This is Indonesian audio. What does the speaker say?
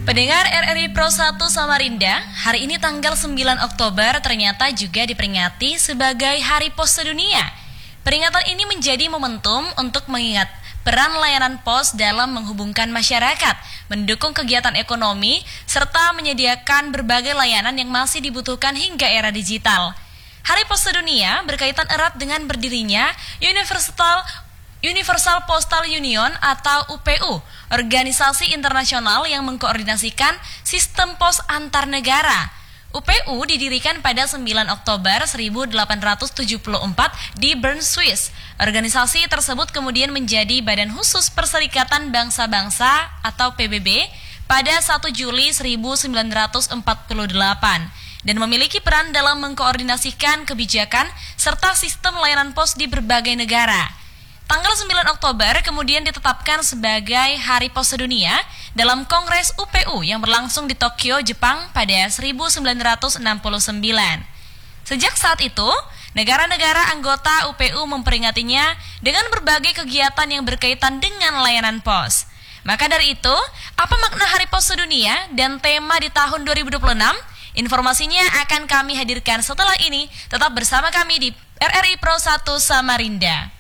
Pendengar RRI Pro 1 Samarinda, hari ini tanggal 9 Oktober ternyata juga diperingati sebagai Hari Pos Sedunia. Peringatan ini menjadi momentum untuk mengingat peran layanan pos dalam menghubungkan masyarakat, mendukung kegiatan ekonomi, serta menyediakan berbagai layanan yang masih dibutuhkan hingga era digital. Hari Pos Sedunia berkaitan erat dengan berdirinya Universal Postal Union atau UPU, organisasi internasional yang mengkoordinasikan sistem pos antar negara. UPU didirikan pada 9 Oktober 1874 di Bern, Swiss. Organisasi tersebut kemudian menjadi Badan Khusus Perserikatan Bangsa-Bangsa atau PBB pada 1 Juli 1948 dan memiliki peran dalam mengkoordinasikan kebijakan serta sistem layanan pos di berbagai negara. Tanggal 9 Oktober kemudian ditetapkan sebagai Hari Pos Sedunia dalam Kongres UPU yang berlangsung di Tokyo, Jepang pada 1969. Sejak saat itu, negara-negara anggota UPU memperingatinya dengan berbagai kegiatan yang berkaitan dengan layanan pos. Maka dari itu, apa makna Hari Pos Sedunia dan tema di tahun 2026? Informasinya akan kami hadirkan setelah ini. Tetap bersama kami di RRI Pro 1 Samarinda.